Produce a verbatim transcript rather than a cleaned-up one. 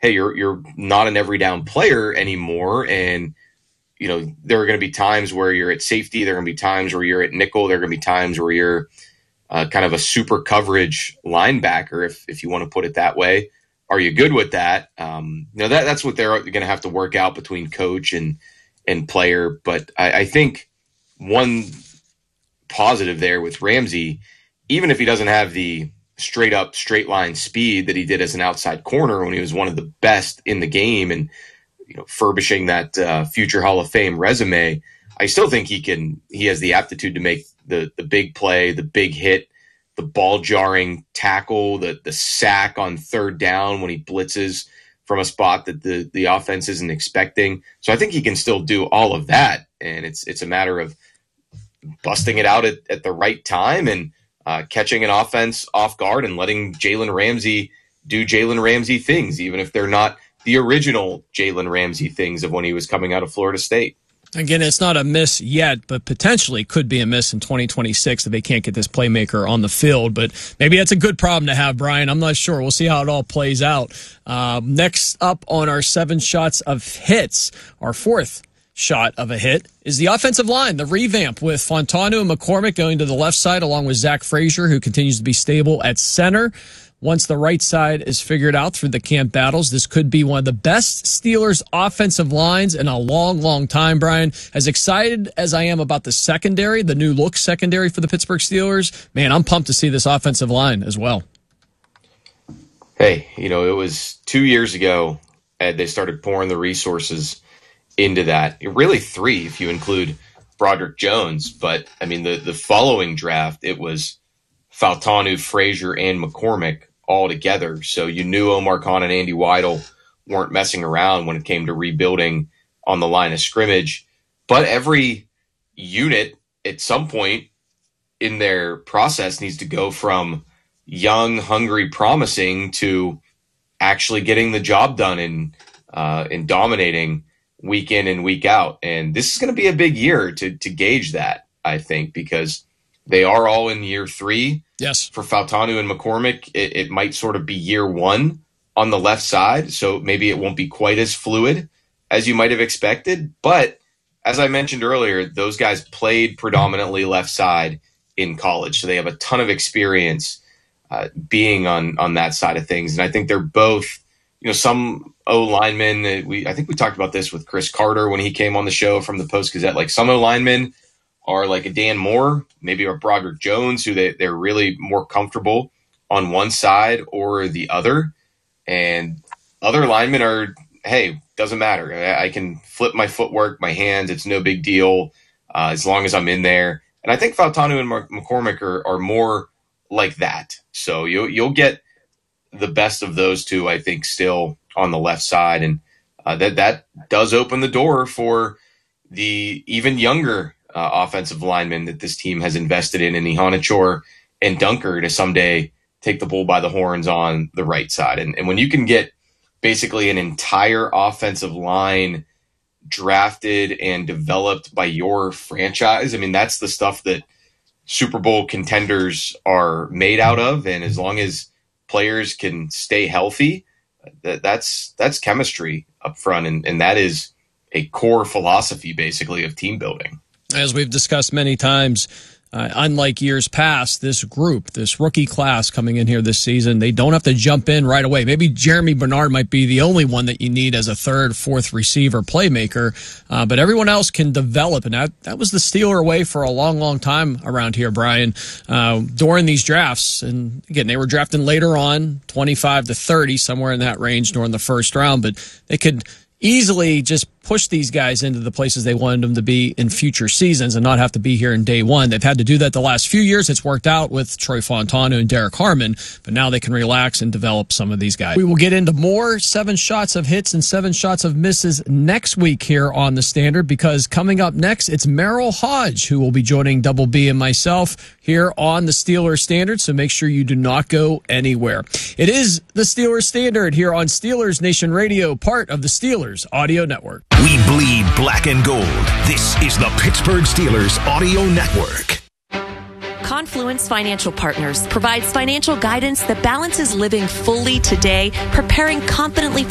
hey, you're you're not an every down player anymore, and you know there are going to be times where you're at safety, there are going to be times where you're at nickel, there are going to be times where you're uh, kind of a super coverage linebacker, if if you want to put it that way. Are you good with that? Um, you know that that's what they're going to have to work out between coach and and player. But I, I think one positive there with Ramsey, even if he doesn't have the straight up straight line speed that he did as an outside corner when he was one of the best in the game and, you know, furbishing that uh, future Hall of Fame resume, I still think he can, he has the aptitude to make the, the big play, the big hit, the ball jarring tackle, the, the sack on third down when he blitzes from a spot that the, the offense isn't expecting. So I think he can still do all of that. And it's, it's a matter of busting it out at, at the right time and uh, catching an offense off guard and letting Jalen Ramsey do Jalen Ramsey things, even if they're not the original Jalen Ramsey things of when he was coming out of Florida State. Again, it's not a miss yet, but potentially could be a miss in twenty twenty-six if they can't get this playmaker on the field. But maybe that's a good problem to have, Brian. I'm not sure. We'll see how it all plays out. Um, next up on our seven shots of hits, our fourth shot of a hit is the offensive line, the revamp with Fontanu and McCormick going to the left side along with Zach Frazier, who continues to be stable at center. Once the right side is figured out through the camp battles, this could be one of the best Steelers offensive lines in a long, long time, Brian. As excited as I am about the secondary, the new look secondary for the Pittsburgh Steelers, man, I'm pumped to see this offensive line as well. Hey, you know, it was two years ago and they started pouring the resources into that. Really three if you include Broderick Jones. But, I mean, the, the following draft, it was Fautanu, Frazier, and McCormick all together. So you knew Omar Khan and Andy Weidel weren't messing around when it came to rebuilding on the line of scrimmage. But every unit at some point in their process needs to go from young, hungry, promising to actually getting the job done and, uh, and dominating week in and week out. And this is going to be a big year to to gauge that, I think, because they are all in year three. Yes. For Fautanu and McCormick, it, it might sort of be year one on the left side, so maybe it won't be quite as fluid as you might have expected. But as I mentioned earlier, those guys played predominantly left side in college, so they have a ton of experience uh, being on on that side of things. And I think they're both, you know, some O linemen. We I think we talked about this with Chris Carter when he came on the show from the Post-Gazette. Like some O linemen are like a Dan Moore, maybe a Broderick Jones, who they, they're really more comfortable on one side or the other. And other linemen are, hey, doesn't matter. I, I can flip my footwork, my hands. It's no big deal uh, as long as I'm in there. And I think Fautanu and McCormick are, are more like that. So you'll, you'll get the best of those two, I think, still on the left side. And uh, that, that does open the door for the even younger Uh, offensive linemen that this team has invested in, in Ihonachor and Dunker, to someday take the bull by the horns on the right side. And, and when you can get basically an entire offensive line drafted and developed by your franchise, I mean, that's the stuff that Super Bowl contenders are made out of. And as long as players can stay healthy, that, that's that's chemistry up front. And, and that is a core philosophy, basically, of team building. As we've discussed many times, uh, unlike years past, this group, this rookie class coming in here this season, they don't have to jump in right away. Maybe Jeremy Bernard might be the only one that you need as a third, fourth receiver playmaker, uh, but everyone else can develop, and that, that was the Steeler way for a long, long time around here, Brian, uh, during these drafts. And again, they were drafting later on, twenty-five to thirty, somewhere in that range during the first round, but they could easily just push these guys into the places they wanted them to be in future seasons and not have to be here in day one. They've had to do that the last few years. It's worked out with Troy Fontanu and Derek Harmon, but now they can relax and develop some of these guys. We will get into more seven shots of hits and seven shots of misses next week here on The Standard, because coming up next, it's Merrill Hodge who will be joining Double B and myself here on the Steelers Standard, so make sure you do not go anywhere. It is the Steelers Standard here on Steelers Nation Radio, part of the Steelers Audio Network. We bleed black and gold. This is the Pittsburgh Steelers Audio Network. Confluence Financial Partners provides financial guidance that balances living fully today, preparing confidently